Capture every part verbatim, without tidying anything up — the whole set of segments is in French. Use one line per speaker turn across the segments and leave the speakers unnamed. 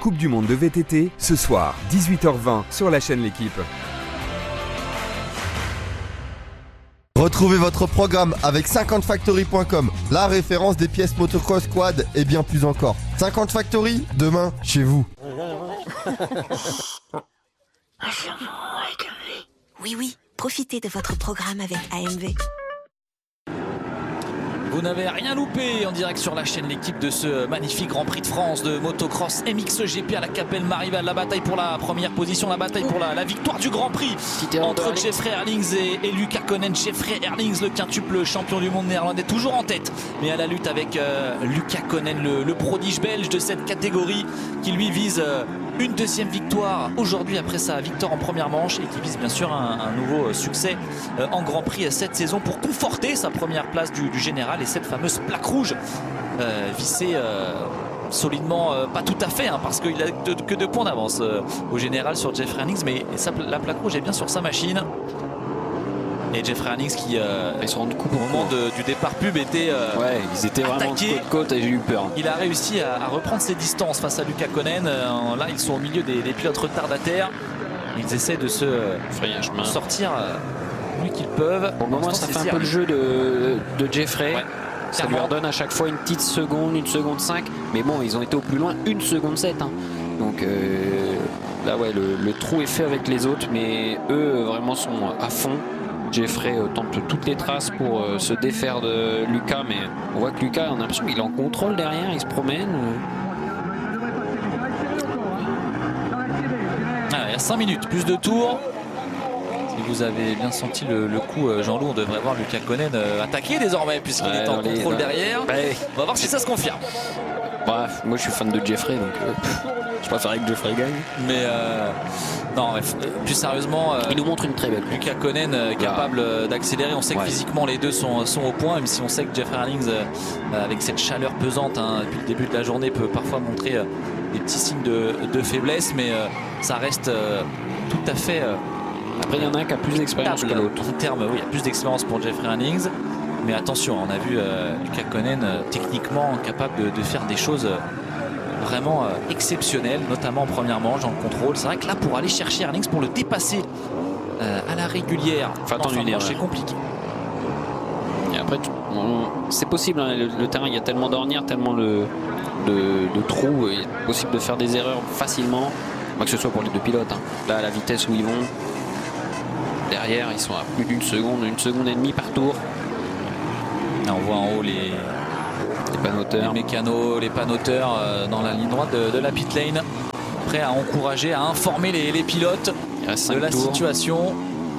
Coupe du Monde de V T T, ce soir, dix-huit heures vingt sur la chaîne L'Équipe.
Retrouvez votre programme avec cinquante factory point com, la référence des pièces motocross, quad et bien plus encore. cinquante Factory, demain, chez vous.
Oui, oui, profitez de votre programme avec A M V.
Vous n'avez rien loupé en direct sur la chaîne L'Équipe de ce magnifique Grand Prix de France de motocross M X G P à la Capelle Marival. La bataille pour la première position, la bataille pour la, la victoire du Grand Prix entre Jeffrey Herlings et, et Luca Konen. Jeffrey Herlings, le quintuple champion du monde néerlandais, toujours en tête, mais à la lutte avec euh, Luca Konen, le, le prodige belge de cette catégorie, qui lui vise euh, une deuxième victoire aujourd'hui après sa victoire en première manche et qui vise bien sûr un, un nouveau succès euh, en Grand Prix cette saison pour conforter sa première place du, du général et cette fameuse plaque rouge euh, vissée euh, solidement, euh, pas tout à fait hein, parce qu'il a de, que deux points d'avance euh, au général sur Jeffrey Herlings, mais ça, la plaque rouge est bien sur sa machine. Et Jeffrey Herlings qui euh,
ils se rendent compte
au moment de, du départ pub était euh,
ouais, ils étaient vraiment
attaqués.
côte côte et j'ai eu peur.
Il a réussi à, à reprendre ses distances face à Luca Konen. Euh, là ils sont au milieu des, des pilotes retardataires. Ils essaient de se euh, sortir euh, lui qu'ils peuvent.
Pour le moment ça fait un peu le jeu de, de Jeffrey. Ouais. Ça lui redonne à chaque fois une petite seconde, une seconde cinq. Mais bon, ils ont été au plus loin, une seconde sept. Hein. Donc euh, là, ouais, le, le trou est fait avec les autres, mais eux vraiment sont à fond. Jeffrey euh, tente toutes les traces pour euh, se défaire de Luca, mais on voit que Luca, on a l'impression qu'il est en contrôle derrière, il se promène.
Ah, il y a cinq minutes, plus de tours. Si vous avez bien senti le, le coup, Jean-Loup, on devrait voir Luca Konen euh, attaquer désormais puisqu'il ouais, est en contrôle les, derrière. Ouais. On va voir si ça se confirme.
Bref, moi je suis fan de Jeffrey, donc euh, je préfère que Jeffrey gagne.
Mais euh, non, plus sérieusement, euh,
il nous montre une très belle.
Luca Konen euh, capable euh, d'accélérer. On sait ouais. que physiquement les deux sont, sont au point, même si on sait que Jeffrey Herlings, euh, avec cette chaleur pesante hein, depuis le début de la journée, peut parfois montrer euh, des petits signes de, de faiblesse, mais euh, ça reste euh, tout à fait. Euh,
Après, il y en a un qui a plus d'expérience que l'autre.
En termes, oui, il y a plus d'expérience pour Jeffrey Herlings. Mais attention, on a vu euh, Luca Konen euh, techniquement capable de, de faire des choses euh, vraiment euh, exceptionnelles, notamment en première manche dans le contrôle. C'est vrai que là, pour aller chercher Herlings, pour le dépasser euh, à la régulière,
enfin, attendre une
c'est compliqué.
Et après, c'est possible, hein, le, le terrain, il y a tellement d'ornières, tellement de, de, de trous, il est possible de faire des erreurs facilement, que ce soit pour les deux pilotes. Hein. Là, à la vitesse où ils vont, derrière, ils sont à plus d'une seconde, une seconde et demie par tour.
Là, on voit en haut les,
les panoteurs,
les mécanos, les panoteurs euh, dans la ligne droite de, de la pit lane, prêts à encourager, à informer les, les pilotes de la tours. situation.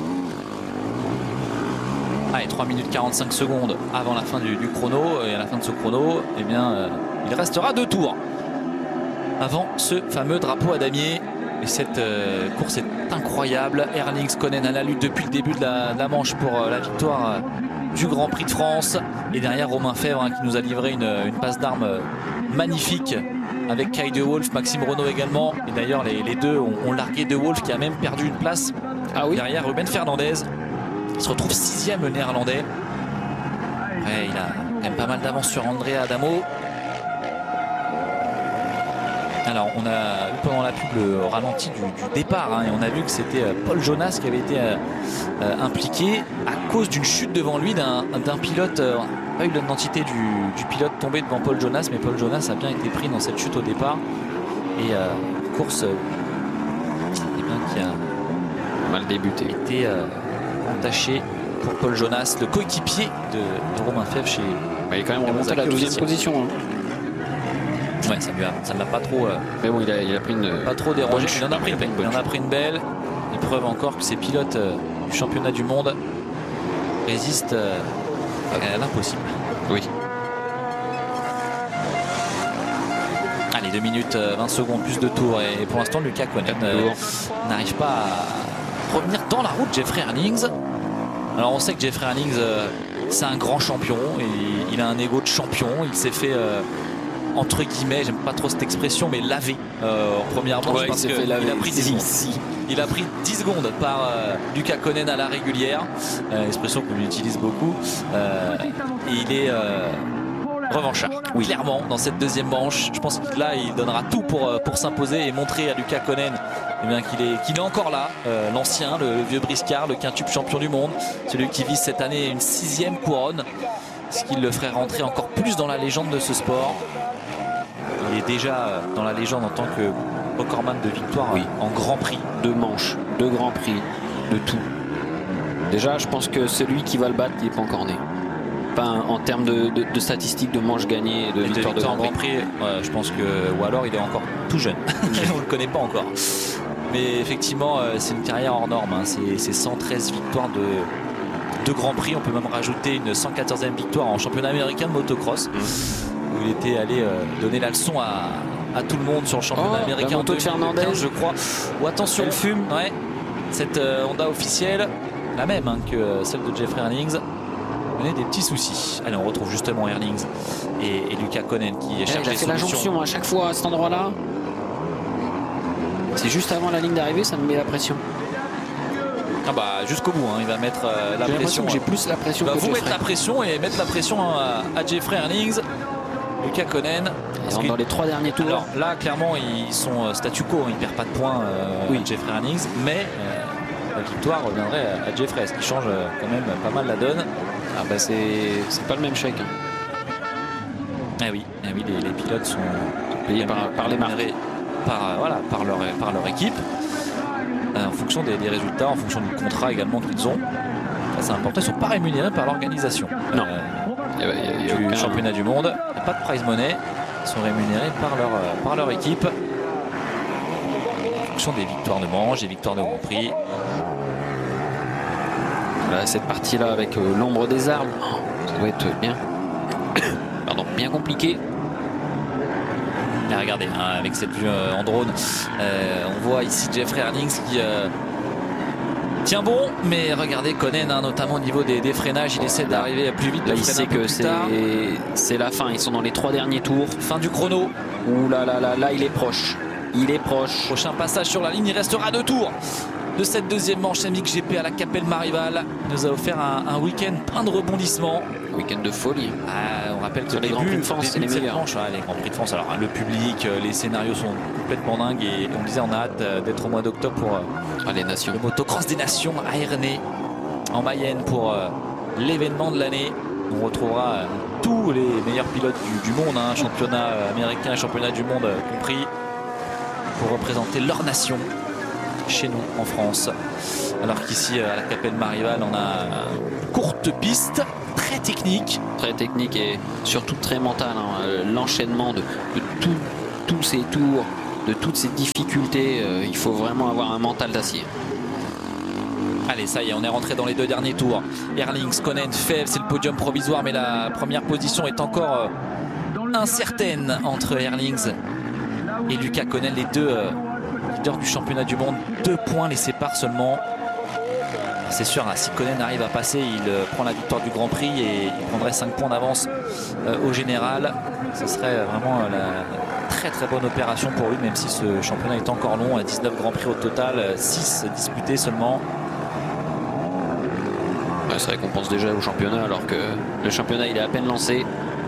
Allez, trois minutes quarante-cinq secondes avant la fin du, du chrono, et à la fin de ce chrono, eh bien, euh, il restera deux tours avant ce fameux drapeau à damier. Et cette euh, course est incroyable. Herlings, Konen à la lutte depuis le début de la, de la manche pour euh, la victoire euh, du Grand Prix de France. Et derrière Romain Fèvre hein, qui nous a livré une, une passe d'armes euh, magnifique avec Kai De Wolf, Maxime Renault également. Et d'ailleurs les, les deux ont, ont largué De Wolf qui a même perdu une place ah oui. derrière Ruben Fernandez. Il se retrouve sixième le néerlandais. Ouais, il a quand même pas mal d'avance sur Andrea Adamo. Alors on a vu pendant la pub le ralenti du, du départ hein, et on a vu que c'était Paul Jonas qui avait été euh, euh, impliqué à cause d'une chute devant lui d'un pilote. Euh, on n'a pas eu l'identité du, du pilote tombé devant Paul Jonas, mais Paul Jonas a bien été pris dans cette chute au départ. Et euh, course euh, eh bien, qui a
mal débuté.
été euh, entaché pour Paul Jonas, le coéquipier de, de Romain Fèvre chez.
Bah, il est quand même remonté à la douzième position. Hein.
Ouais, ça ne l'a pas trop. Euh,
mais bon, il a, il a pris une.
Pas trop dérangé. Il en a pris une belle. Il en a pris une belle. Il preuve encore que ces pilotes euh, du championnat du monde résistent euh, à l'impossible.
Oui.
Allez, deux minutes vingt secondes, plus de tours. Et pour l'instant, Luca Konen euh, n'arrive pas à revenir dans la route. Jeffrey Herlings. Alors, on sait que Jeffrey Herlings, euh, c'est un grand champion. Et il a un ego de champion. Il s'est fait. Euh, entre guillemets, j'aime pas trop cette expression, mais lavé euh, en première manche
ouais,
parce qu'il a pris dix secondes. Il a pris dix secondes par euh, Luca Konen à la régulière, euh, expression qu'on utilise beaucoup. Euh, et il est, euh, revanchard. Oui, clairement, dans cette deuxième manche, je pense que là, il donnera tout pour, pour s'imposer et montrer à Luca Konen eh bien, qu'il est, qu'il est encore là, euh, l'ancien, le, le vieux briscard, le quintuple champion du monde, celui qui vise cette année une sixième couronne, ce qui le ferait rentrer encore plus dans la légende de ce sport. Il est déjà dans la légende en tant que recordman de victoire oui. en Grand Prix.
Deux manches, deux Grands Prix, de tout. Déjà, je pense que celui qui va le battre, il n'est pas encore né. Pas en termes de, de, de statistiques de manches gagnées et de,
de
victoires de Grand Prix.
Grand Prix ouais, je pense que, ou alors il est encore tout jeune. On ne le connaît pas encore. Mais effectivement, c'est une carrière hors norme. Hein. C'est cent treize victoires de, de Grand Prix. On peut même rajouter une cent quatorzième victoire en championnat américain de motocross. Mmh. Où il était allé euh, donner la leçon à, à tout le monde sur le championnat
oh,
américain.
La moto de Fernandez,
je crois. Ou attention,
elle fume.
Ouais, cette euh, Honda officielle, la même hein, que euh, celle de Jeffrey Herlings, menait des petits soucis. Allez, on retrouve justement Herlings et, et Luca Konen qui est chargé.
Il a fait la jonction à chaque fois à cet endroit-là. C'est juste avant la ligne d'arrivée, ça me met la pression.
Ah bah jusqu'au bout, hein. Il va mettre euh, la pression.
J'ai plus la pression.
Il va
que
vous
Jeffrey.
mettre la pression et mettre la pression à, à Jeffrey Herlings. Luca Konen.
Dans les trois derniers tours.
Alors là, clairement, ils sont statu quo. Ils ne perdent pas de points, euh, oui. Jeffrey Herlings. Mais euh, la victoire reviendrait à Jeffrey, ce qui change quand même pas mal la donne.
Ah bah c'est pas le même chèque.
Ah oui, ah oui les, les pilotes sont
payés par, par les marques.
Par, voilà, par, leur, par leur équipe. Euh, en fonction des, des résultats, en fonction du contrat également qu'ils ont. C'est important, ils ne sont pas rémunérés par l'organisation.
Non.
Euh,
y a, y a, y a
du
aucun...
championnat du monde. Il n'y a pas de prize money. Ils sont rémunérés par leur, euh, par leur équipe. En fonction des victoires de manche, des victoires de Grand Prix.
Voilà, cette partie-là avec euh, l'ombre des arbres, oh, ça doit être bien, pardon, bien compliqué.
Et regardez, hein, avec cette vue euh, en drone, euh, on voit ici Jeffrey Herlings qui euh, tient bon, mais regardez Konen, hein, notamment au niveau des, des freinages, il oh, essaie d'arriver plus vite.
Là, il sait que c'est la fin, ils sont dans les trois derniers tours.
Fin du chrono.
Ouh là là là, là il est proche, il est proche.
Prochain passage sur la ligne, il restera deux tours de cette deuxième manche. M X G P à la Capelle Marival nous a offert un, un week-end plein de rebondissements.
Un week-end de folie.
Ah, on rappelle que
les Grands Prix de France, c'est les meilleurs.
Manche, ah, les Grands Prix de France, alors le public, les scénarios sont complètement dingues et on disait on a hâte d'être au mois d'octobre pour
ah, les nations.
le motocross des nations à Ernée en Mayenne pour euh, l'événement de l'année. On retrouvera euh, tous les meilleurs pilotes du, du monde, hein, championnat américain, championnat du monde euh, compris, pour représenter leur nation chez nous en France, alors qu'ici à la Capelle Marival on a une courte piste très technique
très technique et surtout très mentale, hein. L'enchaînement de, de tous ces tours, de toutes ces difficultés, euh, il faut vraiment avoir un mental d'acier.
Allez, ça y est, on est rentré dans les deux derniers tours. Herlings, Konen, Febvre, c'est le podium provisoire, mais la première position est encore euh, incertaine entre Herlings et Luca Konen, les deux euh, leader du championnat du monde. Deux points les séparent seulement. C'est sûr, hein, si Konen arrive à passer, il euh, prend la victoire du Grand Prix et il prendrait cinq points d'avance euh, au général. Ce serait vraiment euh, la très très bonne opération pour lui, même si ce championnat est encore long. dix-neuf Grands Prix au total, six disputés seulement.
Ouais, ça récompense déjà au championnat, alors que le championnat il est à peine lancé.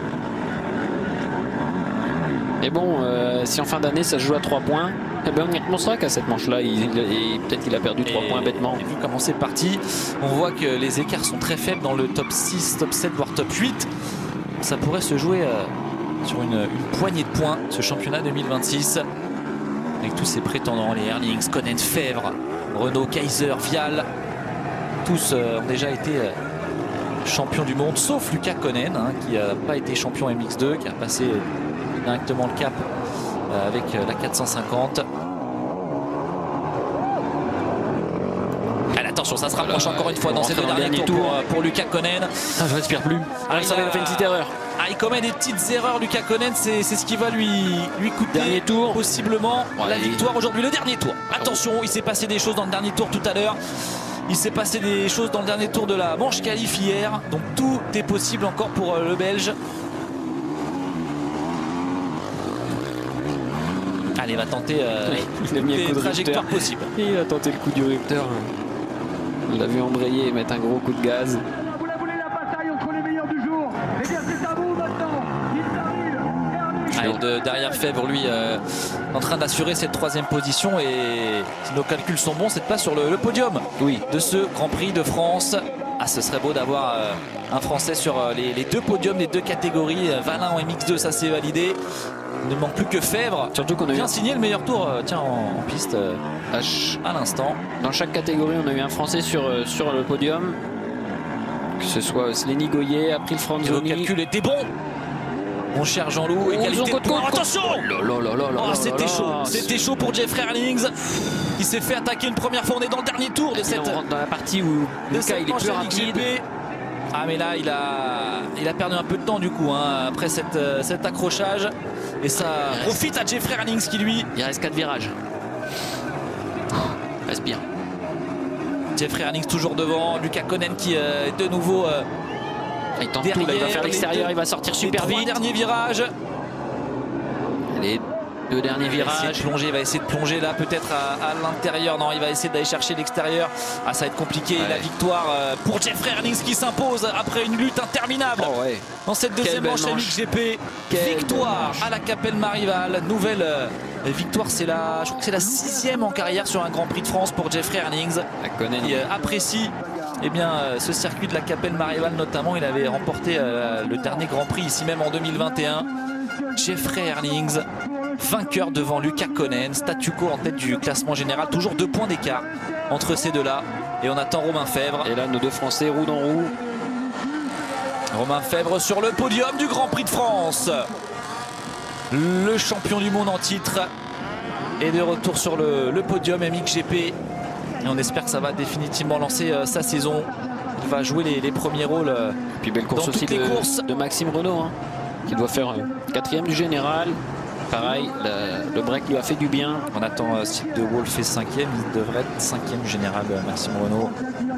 Et bon, euh, si en fin d'année ça se joue à trois points, eh ben on remontera qu'à cette manche-là, il, il, peut-être qu'il a perdu trois points bêtement.
Et vu comment c'est parti, on voit que les écarts sont très faibles dans le top six, top sept, voire top huit. Ça pourrait se jouer euh, sur une, une poignée de points, ce championnat deux mille vingt-six. Avec tous ces prétendants, les Herlings, Konen, Febvre, Renault, Kaiser, Vial. Tous euh, ont déjà été euh, champions du monde, sauf Luca Konen, hein, qui n'a pas été champion M X deux, qui a passé directement le cap euh, avec euh, la quatre cent cinquante. Allez, attention, ça se rapproche voilà, encore une fois dans ces deux derniers tours pour, pour Luca Konen.
Ah, je respire plus.
Ah, il, a, a fait une petite erreur. Ah, il commet des petites erreurs, Luca Konen, c'est ce qui va lui, lui coûter
dernier tour.
possiblement ouais, la victoire il... aujourd'hui. Le dernier tour. Attention, il s'est passé des choses dans le dernier tour tout à l'heure. Il s'est passé des choses dans le dernier tour de la manche qualif hier. Donc tout est possible encore pour le Belge. Allez, il va tenter euh,
il a mis
des trajectoires possibles.
Il a tenté le coup du rupteur. Il l'a vu embrayer et mettre un gros coup de gaz.
Vous la voulez la bataille entre les meilleurs du jour? Eh bien c'est à vous maintenant.
de, derrière Fèvre, lui, euh, en train d'assurer cette troisième position. Et si nos calculs sont bons, cette place sur le, le podium oui. de ce Grand Prix de France. Ah, ce serait beau d'avoir euh, un Français sur euh, les, les deux podiums des deux catégories. Valin en M X deux, ça c'est validé. Il ne manque plus que Fèvre.
Surtout qu'on a
bien
eu...
signé le meilleur tour euh, tiens, en, en piste euh, à, ch... à l'instant.
Dans chaque catégorie, on a eu un Français sur, euh, sur le podium. Que ce soit Slenny Goyer, April Franzoni.
Le calcul était bon. Mon cher Jean-Loup, égalité de points. Attention oh, c'était chaud, c'était chaud pour Jeffrey Herlings. Il s'est fait attaquer une première fois. On est dans le dernier tour de cette.
On rentre dans la partie où Lucas il est plus rapide.
Ah mais là il a, il a perdu un peu de temps du coup hein, après cette, euh, cet accrochage. Et ça reste... profite à Jeffrey Herlings qui lui.
Il reste quatre virages. Respire.
Jeffrey Herlings toujours devant. Lucas Konen qui euh, est de nouveau. Euh,
Il tente tout, là, il va faire l'extérieur, il va sortir super vite.
Les derniers virages.
Les deux derniers virages.
Il va, de plonger, il va essayer de plonger là peut-être à, à l'intérieur. Non, il va essayer d'aller chercher l'extérieur. Ah, ça va être compliqué. Ouais. La victoire pour Jeffrey Herlings qui s'impose après une lutte interminable.
Oh ouais.
Dans cette deuxième manche M X G P. Quelle victoire à la Capelle Marival. Nouvelle euh, victoire, c'est la, je crois que c'est la sixième en carrière sur un Grand Prix de France pour Jeffrey Herlings. Il euh, apprécie. Eh bien, euh, ce circuit de la Capelle Marival notamment, il avait remporté euh, le dernier Grand Prix ici même en deux mille vingt et un. Jeffrey Herlings, vainqueur devant Lucas Konen, statu quo en tête du classement général, toujours deux points d'écart entre ces deux-là. Et on attend Romain Fèvre.
Et là, nos deux Français roue dans roue.
Romain Fèvre sur le podium du Grand Prix de France. Le champion du monde en titre est de retour sur le, le podium M X G P. Et on espère que ça va définitivement lancer euh, sa saison. Il va jouer les, les premiers rôles. Euh,
Et puis belle course aussi de, de Maxime Renaud, hein, qui doit faire euh, quatrième du général. Pareil, la, le break lui a fait du bien.
On attend euh, si De Wolf fait cinquième, il devrait être cinquième du général, euh, Maxime Renaud.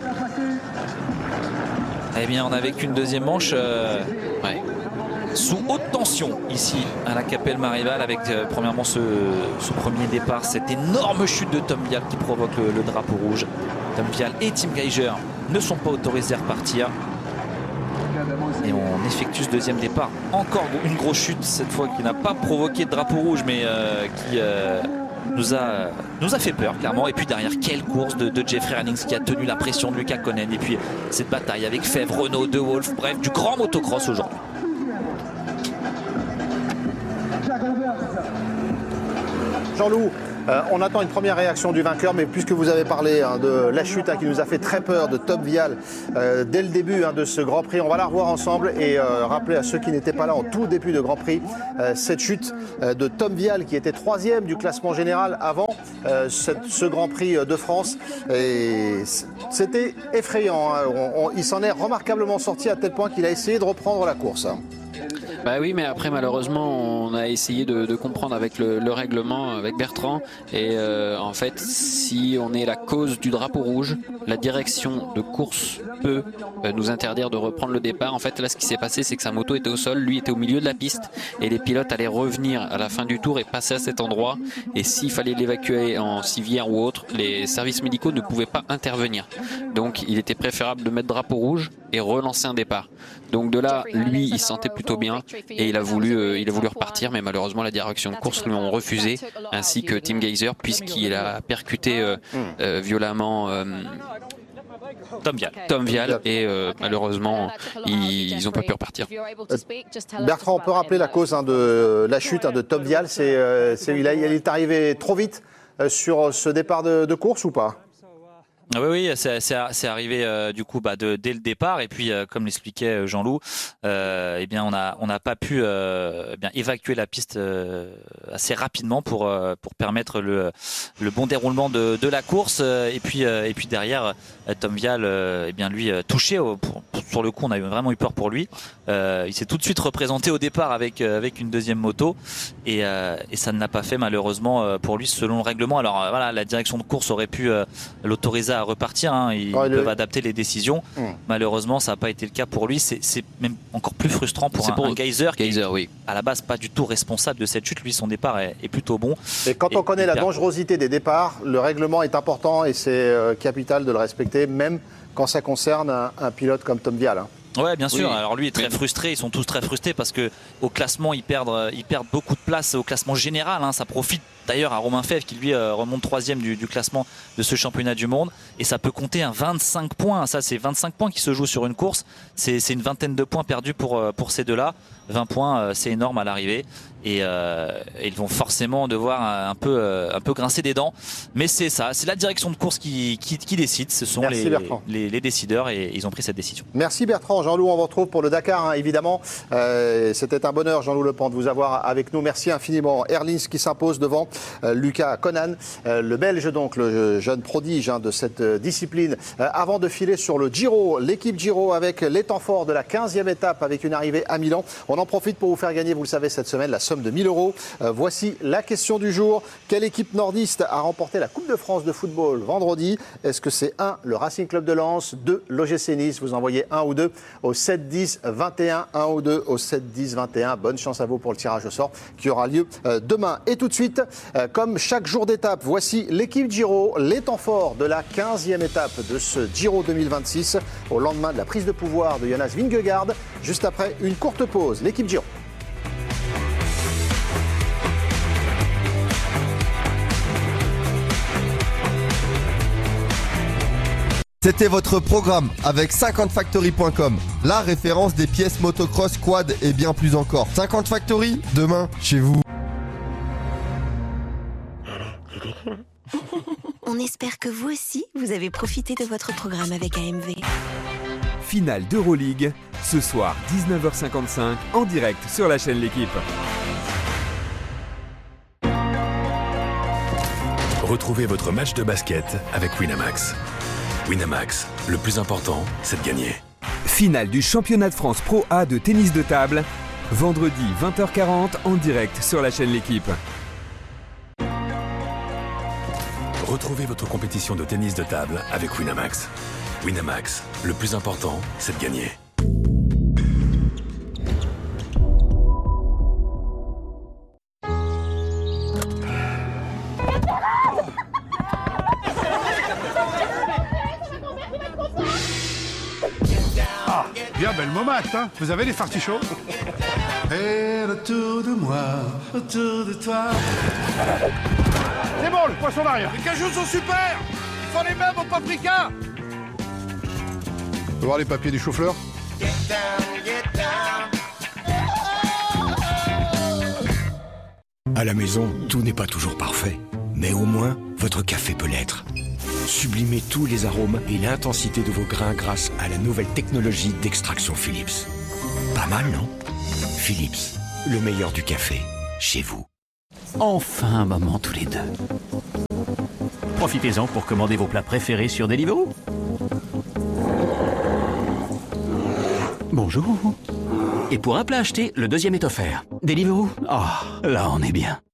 Eh bien, on n'avait qu'une deuxième manche. Euh,
ouais.
Sous haute tension ici à la Capelle Marival avec euh, premièrement ce, ce premier départ, cette énorme chute de Tom Vial qui provoque le, le drapeau rouge. Tom Vial et Tim Geiger ne sont pas autorisés à repartir. Et on effectue ce deuxième départ. Encore une grosse chute cette fois qui n'a pas provoqué de drapeau rouge mais euh, qui euh, nous, a, nous a fait peur clairement. Et puis derrière, quelle course de, de Jeffrey Herlings qui a tenu la pression de Lucas Konen. Et puis cette bataille avec Fèvre, Renaud, De Wolf, bref du grand motocross aujourd'hui.
Jean-Loup, euh, on attend une première réaction du vainqueur, mais puisque vous avez parlé hein, de la chute hein, qui nous a fait très peur de Tom Vial euh, dès le début hein, de ce Grand Prix, on va la revoir ensemble et euh, rappeler à ceux qui n'étaient pas là en tout début de Grand Prix euh, cette chute euh, de Tom Vial qui était troisième du classement général avant euh, cette, ce Grand Prix de France. Et c'était effrayant, hein. on, on, il s'en est remarquablement sorti à tel point qu'il a essayé de reprendre la course. Hein.
Bah oui, mais après malheureusement on a essayé de, de comprendre avec le, le règlement avec Bertrand et euh, en fait si on est la cause du drapeau rouge, la direction de course peut euh, nous interdire de reprendre le départ. En fait là ce qui s'est passé c'est que sa moto était au sol, lui était au milieu de la piste et les pilotes allaient revenir à la fin du tour et passer à cet endroit et s'il fallait l'évacuer en civière ou autre, les services médicaux ne pouvaient pas intervenir. Donc il était préférable de mettre drapeau rouge et relancer un départ. Donc de là, lui, il se sentait plutôt bien et il a voulu, euh, il a voulu repartir, mais malheureusement la direction de course lui ont refusé, ainsi que Tim Geiger, puisqu'il a percuté euh, euh, violemment euh,
Tom Vial.
Tom Vial et euh, malheureusement ils n'ont pas pu repartir.
Euh, Bertrand, on peut rappeler la cause hein, de la chute hein, de Tom Vial, c'est, euh, c'est, il, a, il est arrivé trop vite euh, sur ce départ de, de course ou pas ?
Oui, oui, c'est, c'est, c'est arrivé euh, du coup bah, de, dès le départ et puis euh, comme l'expliquait Jean-Loup, euh, eh bien on a on n'a pas pu euh, eh bien évacuer la piste euh, assez rapidement pour euh, pour permettre le le bon déroulement de, de la course euh, et puis euh, et puis derrière euh, Tom Vial euh, eh bien lui euh, touché au, pour, sur le coup on a vraiment eu peur pour lui. Euh, il s'est tout de suite représenté au départ avec euh, avec une deuxième moto et euh, et ça ne l'a pas fait malheureusement euh, pour lui selon le règlement. Alors euh, voilà, la direction de course aurait pu euh, l'autoriser à repartir, hein. Ils oh, peuvent le... adapter les décisions. Mmh. Malheureusement, ça n'a pas été le cas pour lui. C'est, c'est même encore plus frustrant pour, un, pour un Geiser,
Geiser
qui est
oui.
à la base pas du tout responsable de cette chute. Lui, son départ est, est plutôt bon.
Et quand et, on connaît la perd... dangerosité des départs, le règlement est important et c'est euh, capital de le respecter, même quand ça concerne un, un pilote comme Tom Vial. Hein.
Ouais, bien sûr.
Oui.
Alors lui est très frustré. Ils sont tous très frustrés parce que au classement, ils perdent, ils perdent beaucoup de place au classement général. Hein. Ça profite d'ailleurs à Romain Fèvre qui lui euh, remonte troisième du, du classement de ce championnat du monde. Et ça peut compter un vingt-cinq points. Ça, c'est vingt-cinq points qui se jouent sur une course. C'est, c'est une vingtaine de points perdus pour, pour ces deux-là. vingt points, euh, c'est énorme à l'arrivée. Et, euh, et ils vont forcément devoir un peu, euh, un peu grincer des dents. Mais c'est ça, c'est la direction de course qui, qui, qui décide. Ce sont
Merci,
les, les, les décideurs et ils ont pris cette décision.
Merci Bertrand. Jean-Loup, on vous retrouve pour le Dakar, hein, évidemment. Euh, c'était un bonheur, Jean-Loup Lepant, de vous avoir avec nous. Merci infiniment. Erlins qui s'impose devant euh, Lucas Conan, euh, le Belge, donc le jeune prodige hein, de cette euh, discipline. Euh, avant de filer sur le Giro, l'équipe Giro avec les temps forts de la quinzième étape avec une arrivée à Milan. On en profite pour vous faire gagner, vous le savez, cette semaine, la somme de mille euros. Euh, voici la question du jour. Quelle équipe nordiste a remporté la Coupe de France de football vendredi? Est-ce que c'est un, le Racing Club de Lens, deux, l'O G C Nice? Vous envoyez un ou deux au sept dix vingt et un, un ou deux au sept dix vingt et un. Bonne chance à vous pour le tirage au sort qui aura lieu euh, demain. Et tout de suite, euh, comme chaque jour d'étape, voici l'équipe Giro, les temps forts de la quinzième étape de ce Giro deux mille vingt-six, au lendemain de la prise de pouvoir de Jonas Vingegaard, juste après une courte pause. L'équipe Giro.
C'était votre programme avec cinquante factory point com, la référence des pièces motocross, quad et bien plus encore. cinquante Factory, demain, chez vous.
On espère que vous aussi, vous avez profité de votre programme avec A M V.
Finale d'Euroleague, ce soir dix-neuf heures cinquante-cinq, en direct sur la chaîne L'Équipe.
Retrouvez votre match de basket avec Winamax. Winamax, le plus important, c'est de gagner.
Finale du championnat de France Pro A de tennis de table, vendredi vingt heures quarante, en direct sur la chaîne L'Équipe.
Retrouvez votre compétition de tennis de table avec Winamax. Winamax, le plus important, c'est de gagner.
Ah, bien belle momate, hein. Vous avez les fartichauds? Et autour de moi, autour de toi. C'est bon, le poisson d'arrière. Les cajous sont super. Ils font les mêmes au paprika. Tu veux voir les papiers du chou-fleur?
À la maison, tout n'est pas toujours parfait. Mais au moins, votre café peut l'être. Sublimez tous les arômes et l'intensité de vos grains grâce à la nouvelle technologie d'extraction Philips. Pas mal, non? Philips, le meilleur du café, chez vous.
Enfin un moment tous les deux. Profitez-en pour commander vos plats préférés sur Deliveroo. Bonjour. Et pour un plat acheté, le deuxième est offert. Deliveroo. Oh, là on est bien.